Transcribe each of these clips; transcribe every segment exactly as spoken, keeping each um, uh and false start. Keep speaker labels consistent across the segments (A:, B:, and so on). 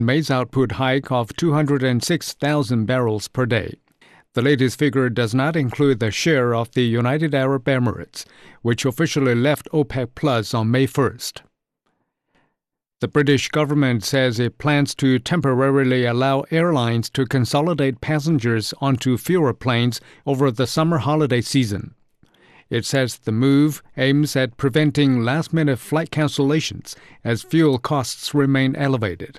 A: maize output hike of two hundred six thousand barrels per day. The latest figure does not include the share of the United Arab Emirates, which officially left OPEC Plus on May first. The British government says it plans to temporarily allow airlines to consolidate passengers onto fewer planes over the summer holiday season. It says the move aims at preventing last-minute flight cancellations as fuel costs remain elevated.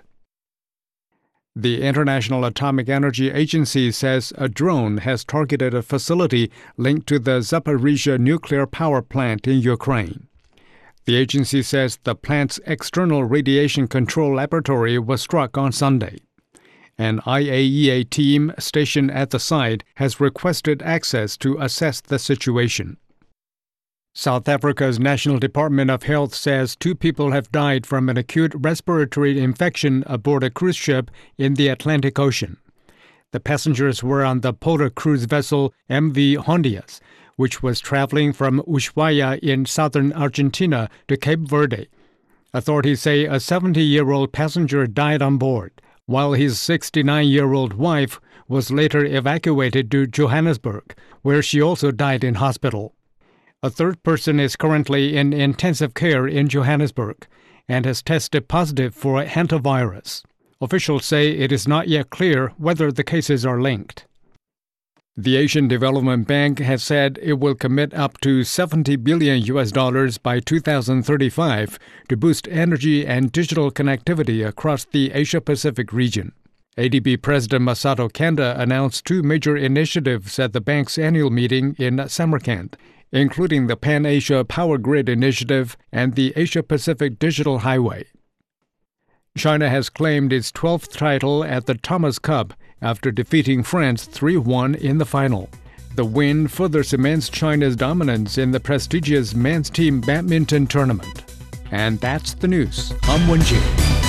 A: The International Atomic Energy Agency says a drone has targeted a facility linked to the Zaporizhzhia nuclear power plant in Ukraine. The agency says the plant's external radiation control laboratory was struck on Sunday. An I A E A team stationed at the site has requested access to assess the situation. South Africa's National Department of Health says two people have died from an acute respiratory infection aboard a cruise ship in the Atlantic Ocean. The passengers were on the polar cruise vessel M V Hondias, which was traveling from Ushuaia in southern Argentina to Cape Verde. Authorities say a seventy-year-old passenger died on board, while his sixty-nine-year-old wife was later evacuated to Johannesburg, where she also died in hospital. A third person is currently in intensive care in Johannesburg and has tested positive for hantavirus. Officials say it is not yet clear whether the cases are linked. The Asian Development Bank has said it will commit up to seventy billion U S dollars by two thousand thirty-five to boost energy and digital connectivity across the Asia-Pacific region. A D B President Masato Kanda announced two major initiatives at the bank's annual meeting in Samarkand, including the Pan-Asia Power Grid Initiative and the Asia-Pacific Digital Highway. China has claimed its twelfth title at the Thomas Cup after defeating France three one in the final. The win further cements China's dominance in the prestigious men's team badminton tournament. And that's the news. I'm Wenjing.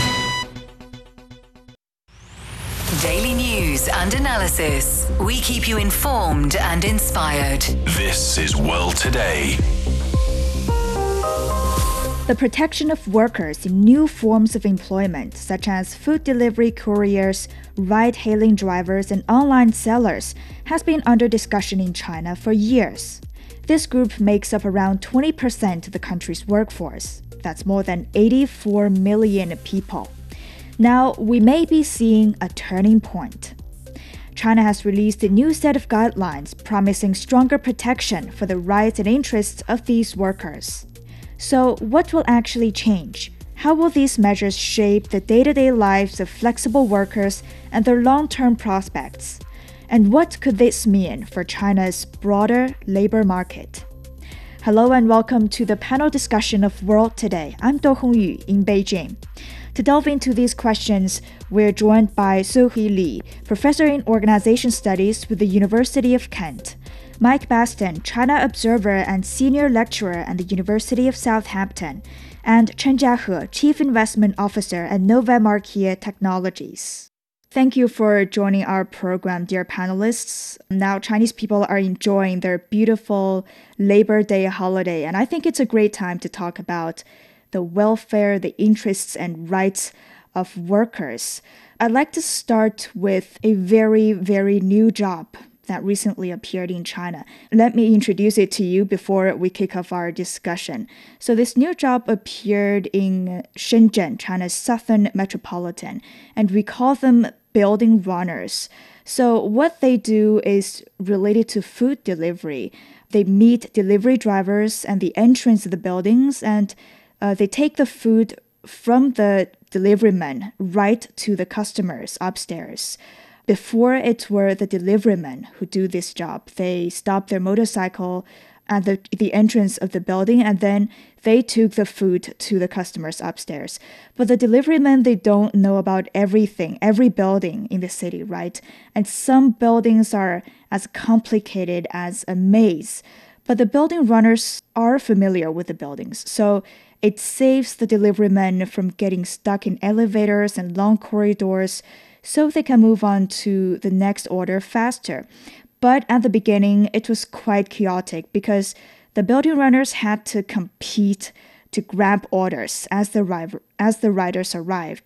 B: Daily news and analysis. We keep you informed and inspired.
C: This is World Today.
D: The protection of workers in new forms of employment, such as food delivery couriers, ride-hailing drivers, and online sellers, has been under discussion in China for years. This group makes up around twenty percent of the country's workforce. That's more than eighty-four million people. Now, we may be seeing a turning point. China has released a new set of guidelines promising stronger protection for the rights and interests of these workers. So, what will actually change? How will these measures shape the day-to-day lives of flexible workers and their long-term prospects? And what could this mean for China's broader labor market? Hello and welcome to the panel discussion of World Today. I'm Do Hongyu in Beijing. To delve into these questions, we're joined by Sohee Lee, professor in organization studies with the University of Kent, Mike Baston, China observer and senior lecturer at the University of Southampton, and Chen Jiahe, chief investment officer at Nova Markia Technologies. Thank you for joining our program, dear panelists. Now, Chinese people are enjoying their beautiful Labor Day holiday, and I think it's a great time to talk about the welfare, the interests and rights of workers. I'd like to start with a very, very new job that recently appeared in China. Let me introduce it to you before we kick off our discussion. So this new job appeared in Shenzhen, China's southern metropolitan, and we call them building runners. So what they do is related to food delivery. They meet delivery drivers at the entrance of the buildings, and uh, they take the food from the deliveryman right to the customers upstairs. Before, it were the deliverymen who do this job. They stop their motorcycle at the, the entrance of the building, and then they took the food to the customers upstairs. But the deliverymen, they don't know about everything, every building in the city, right? And some buildings are as complicated as a maze. But the building runners are familiar with the buildings, so it saves the deliverymen from getting stuck in elevators and long corridors, so they can move on to the next order faster. But at the beginning, it was quite chaotic because the building runners had to compete to grab orders as the, as the riders arrived.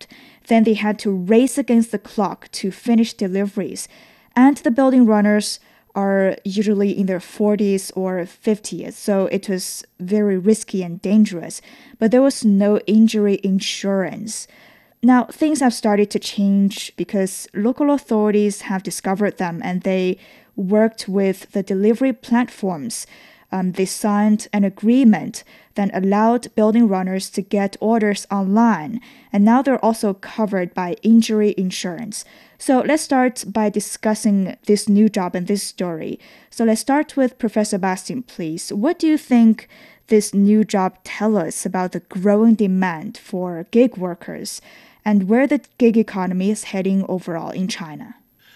D: then they had to race against the clock to finish deliveries. And the building runners are usually in their forties or fifties, so it was very risky and dangerous. But there was no injury insurance. Now, things have started to change because local authorities have discovered them and they worked with the delivery platforms. Um, they signed an agreement that allowed building runners to get orders online, and now they're also covered by injury insurance. So let's start by discussing this new job and this story. So let's start with Professor Bastian, please. What do you think this new job tells us about the growing demand for gig workers and where the gig economy is heading overall in China?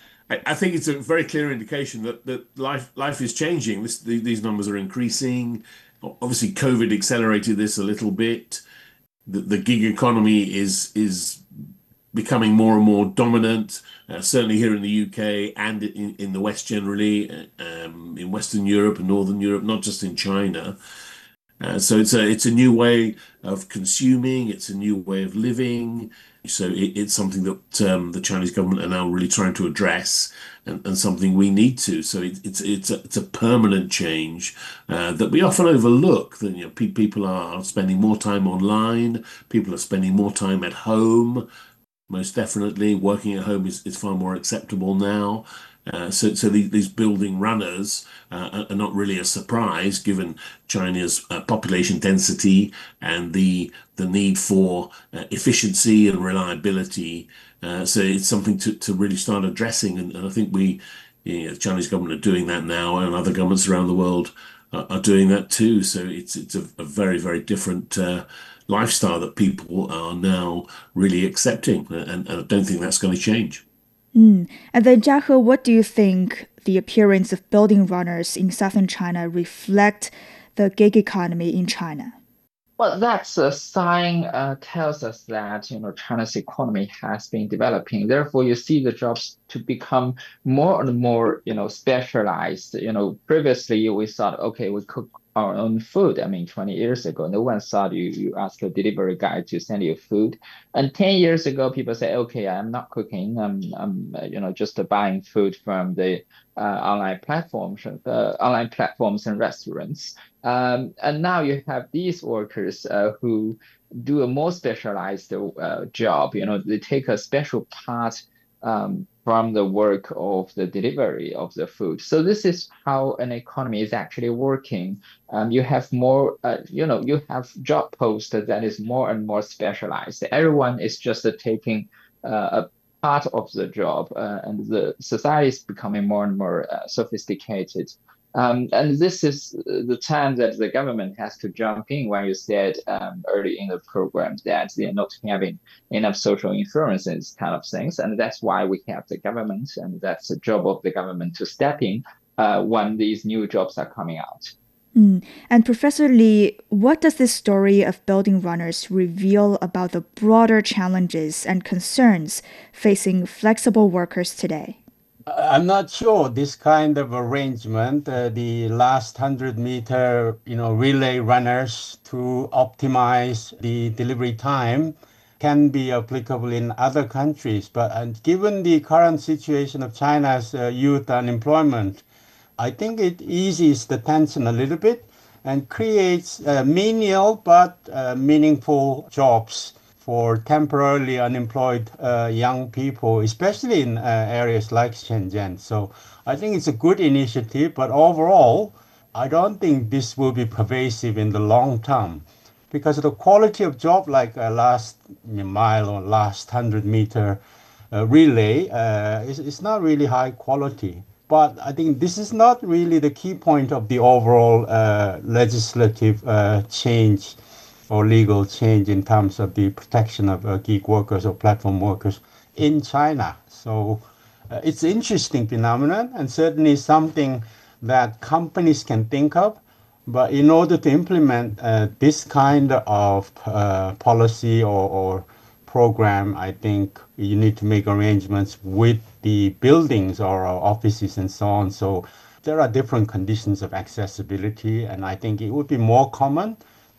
E: I think it's a very clear indication that, that life life is changing. This, these numbers are increasing. Obviously, COVID accelerated this a little bit. The, the gig economy is is becoming more and more dominant, uh, certainly here in the U K and in, in the West generally, um, in Western Europe and Northern Europe, not just in China. Uh, so it's a it's a new way of consuming. It's a new way of living. So it, it's something that um, the Chinese government are now really trying to address, and, and something we need to. So it, it's it's a, it's a permanent change uh, that we often overlook. That you know, pe- people are spending more time online. People are spending more time at home. Most definitely, working at home is, is far more acceptable now. Uh, so, so these, these building runners uh, are not really a surprise, given China's uh, population density and the the need for uh, efficiency and reliability. Uh, so it's something to, to really start addressing, and, and I think we, you know, the Chinese government are doing that now, and other governments around the world are, are doing that too. So it's it's a, a very very different uh, lifestyle that people are now really accepting, and, and I don't think that's going to change.
D: Mm. And then, Jiahe, what do you think the appearance of building runners in southern China reflect the gig economy in China?
F: Well, that's a sign uh, tells us that you know China's economy has been developing. Therefore, you see the jobs to become more and more you know specialized. You know, previously we thought, okay, we cook our own food. I mean, twenty years ago, no one thought you you ask a delivery guy to send you food. And ten years ago, people say, okay, I'm not cooking. I'm I'm uh, you know just uh, buying food from the uh, online platforms, uh, online platforms and restaurants. Um, and now you have these workers uh, who do a more specialized uh, job. You know, they take a special part um, from the work of the delivery of the food. So this is how an economy is actually working. Um, you have more, uh, you know, you have job posts that is more and more specialized. Everyone is just uh, taking uh, a part of the job, uh, and the society is becoming more and more uh, sophisticated. Um, and this is the time that the government has to jump in when you said um, early in the program that they're not having enough social insurance and this kind of things. And that's why we have the government, and that's the job of the government to step in uh, when these new jobs are coming out.
D: Mm. And Professor Li, what does this story of building runners reveal about the broader challenges and concerns facing flexible workers today?
G: I'm not sure this kind of arrangement, uh, the last one hundred meter, you know, relay runners to optimize the delivery time can be applicable in other countries. But uh, given the current situation of China's uh, youth unemployment, I think it eases the tension a little bit and creates uh, menial but uh, meaningful jobs for temporarily unemployed uh, young people, especially in uh, areas like Shenzhen. So I think it's a good initiative, but overall, I don't think this will be pervasive in the long term, because the quality of job like a last mile or last one hundred meter uh, relay uh, is, is not really high quality. But I think this is not really the key point of the overall uh, legislative uh, change or legal change in terms of the protection of uh, gig workers or platform workers in China. So uh, it's an interesting phenomenon, and certainly something that companies can think of. But in order to implement uh, this kind of uh, policy or, or program, I think you need to make arrangements with the buildings or offices and so on. So there are different conditions of accessibility, and I think it would be more common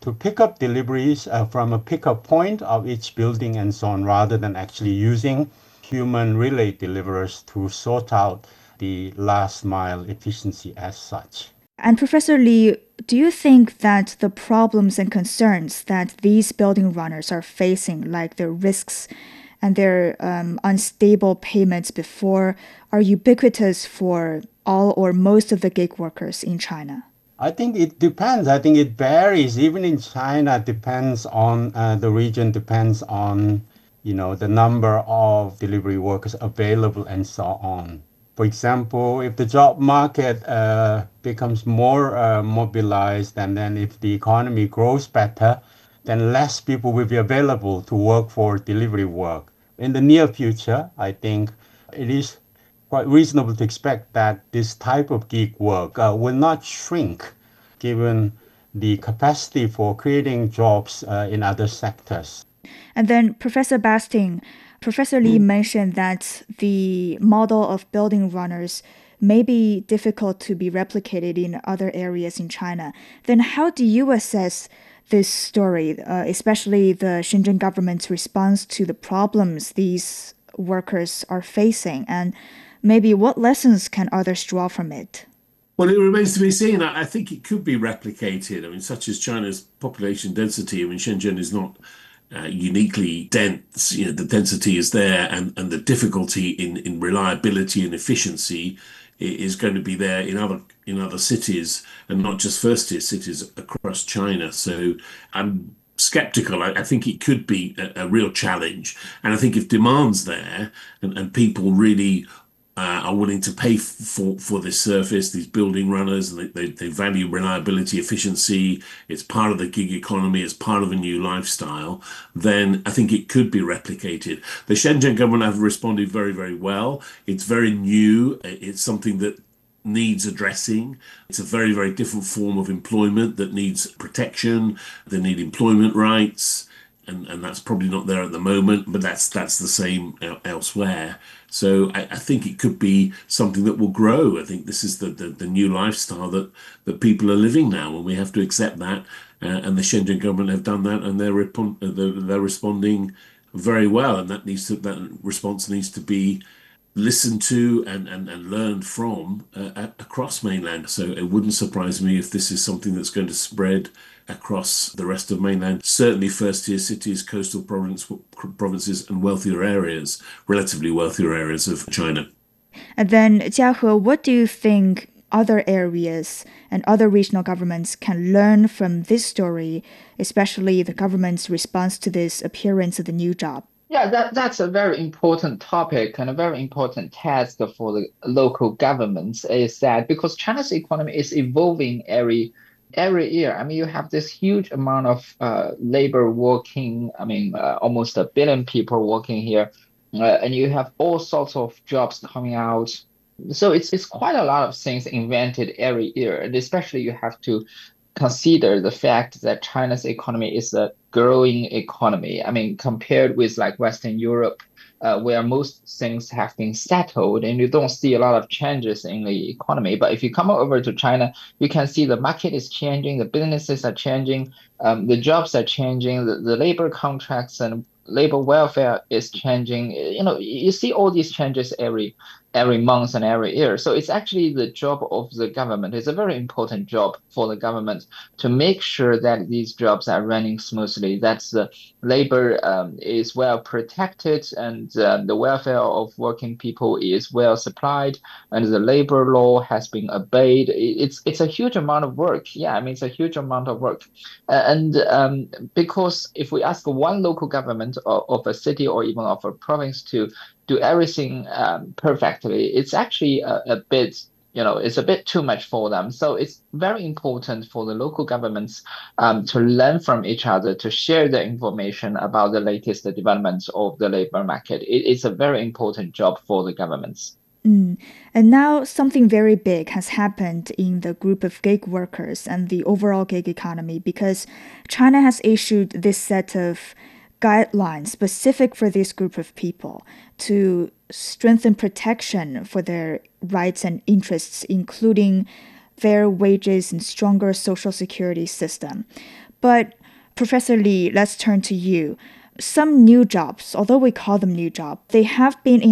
G: to pick up deliveries uh, from a pickup point of each building and so on, rather than actually using human relay deliverers to sort out the last mile efficiency as such.
D: And Professor Li, do you think that the problems and concerns that these building runners are facing, like their risks and their um, unstable payments before, are ubiquitous for all or most of the gig workers in China?
G: I think it depends. I think it varies. Even in China, it depends on uh, the region, depends on, you know, the number of delivery workers available and so on. For example, if the job market uh, becomes more uh, mobilized, and then if the economy grows better, then less people will be available to work for delivery work. In the near future, I think it is quite reasonable to expect that this type of gig work uh, will not shrink given the capacity for creating jobs uh, in other sectors.
D: And then Professor Basting, Professor Li mm. mentioned that the model of building runners may be difficult to be replicated in other areas in China. Then how do you assess this story, uh, especially the Shenzhen government's response to the problems these workers are facing, and maybe what lessons can others draw from it?
E: Well, it remains to be seen. I think it could be replicated. I mean, such as China's population density. I mean, Shenzhen is not uh, uniquely dense. You know, the density is there, and, and the difficulty in, in reliability and efficiency is going to be there in other in other cities, and not just first-tier cities across China. So I'm skeptical. I, I think it could be a, a real challenge. And I think if demand's there and, and people really Uh, are willing to pay for for this service, these building runners, and they, they, they value reliability, efficiency, it's part of the gig economy, it's part of a new lifestyle, then I think it could be replicated. The Shenzhen government have responded very, very well. It's very new. It's something that needs addressing. It's a very, very different form of employment that needs protection. They need employment rights. And, and that's probably not there at the moment, but that's that's the same elsewhere. So I, I think it could be something that will grow. I think this is the, the, the new lifestyle that, that people are living now, and we have to accept that. Uh, and the Shenzhen government have done that, and they're, rep- they're, they're responding very well. And that needs to that response needs to be listened to and, and, and learned from uh, across mainland. So it wouldn't surprise me if this is something that's going to spread across the rest of mainland, certainly first-tier cities, coastal province, provinces, and wealthier areas, relatively wealthier areas of China.
D: And then, Jiahe, what do you think other areas and other regional governments can learn from this story, especially the government's response to this appearance of the new job?
F: Yeah, that, that's a very important topic and a very important task for the local governments, is that because China's economy is evolving every Every year. I mean, you have this huge amount of uh, labor working, I mean, uh, almost a billion people working here, uh, and you have all sorts of jobs coming out. So it's it's quite a lot of things invented every year, and especially you have to consider the fact that China's economy is a growing economy. I mean, compared with like Western Europe, Uh, where most things have been settled and you don't see a lot of changes in the economy. But if you come over to China, you can see the market is changing, the businesses are changing, um, the jobs are changing, the, the labor contracts and labor welfare is changing. You know, you see all these changes every every month and every year. So it's actually the job of the government. It's a very important job for the government to make sure that these jobs are running smoothly, that the labor um, is well protected, and uh, the welfare of working people is well supplied, and the labor law has been obeyed. It's it's a huge amount of work. Yeah, I mean, it's a huge amount of work. Uh, and um, because if we ask one local government of, of a city or even of a province to do everything um, perfectly, it's actually a, a bit, you know, it's a bit too much for them. So it's very important for the local governments um, to learn from each other, to share the information about the latest developments of the labor market. It, it's a very important job for the governments.
D: Mm. And now something very big has happened in the group of gig workers and the overall gig economy, because China has issued this set of guidelines specific for this group of people to strengthen protection for their rights and interests, including fair wages and stronger social security system. But Professor Li, let's turn to you. Some new jobs, although we call them new jobs, they have been